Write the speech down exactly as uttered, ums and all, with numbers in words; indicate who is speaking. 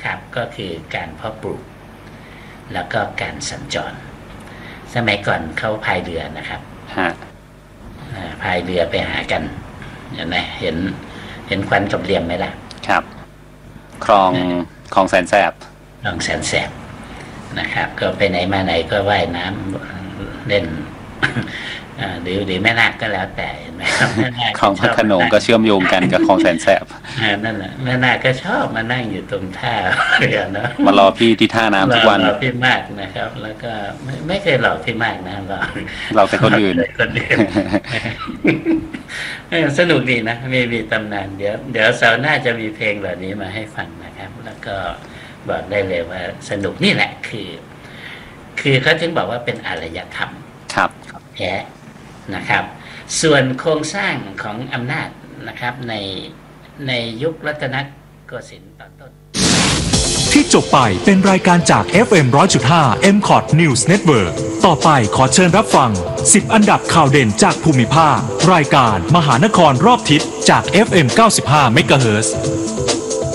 Speaker 1: นะครับก็คือการเพาะปลูกแล้วก็การสัญจรสมัยก่อนเขาพายเรือนะครับพายเรือไปหากันเห็นไหมเห็นเห็นควันกับเรียมไหมล่ะ
Speaker 2: ครับคลองคลองแสนแสบ
Speaker 1: คลองแสนแสบนะครับก็ไปไหนมาไหนก็ว่ายน้ำเล่นหรือหรือแม่นาคก็แล้วแต่เห็นไหมครับ
Speaker 2: คลองพระโขนงก็เชื่อมโยงกันกับคลองแสนแสบ
Speaker 1: นั่นแหละแม่นาคก็ชอบมานั่งอยู่ตรงท่าเรือเนาะ
Speaker 2: มารอพี่ที่ท่าน้ำทุกวัน
Speaker 1: รอพี่มากนะครับแล้วก็ไม่ไม่เคยหลอกพี่มากนะเรา
Speaker 2: เราแต่คนอื่น
Speaker 1: คนอื่นสนุกดีนะมีมีตำนานเดี๋ยวเดี๋ยวเสาร์หน้าจะมีเพลงเหล่านี้มาให้ฟังนะครับแล้วก็บอกได้เลยว่าสนุกนี่แหละคือคือเขาถึงบอกว่าเป็นอารยธรรม
Speaker 2: ครับ
Speaker 1: แท้นะครับส่วนโครงสร้างของอำนาจนะครับในในยุครัตนโกสินทร์ตอนต้น
Speaker 3: ที่จบไปเป็นรายการจาก เอฟ เอ็ม หนึ่งร้อยจุดห้า เอ็ม คอท News Network ต่อไปขอเชิญรับฟังสิบอันดับข่าวเด่นจากภูมิภาครายการมหานครรอบทิศจาก เอฟ เอ็ม เก้าสิบห้า เมกะเฮิรตซ์